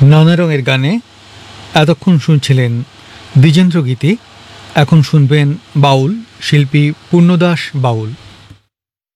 নানা রঙের গানে এতক্ষণ শুনছিলেন দ্বিজেন্দ্র গীতি। এখন শুনবেন বাউল শিল্পী পূর্ণদাস বাউল।